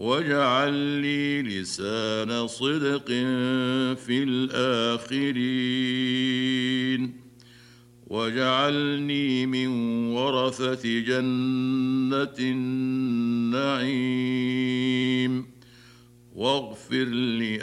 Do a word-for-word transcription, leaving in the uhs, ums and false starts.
واجعل لي لسان صدق في الآخرين واجعلني من ورثة جنة النعيم واغفر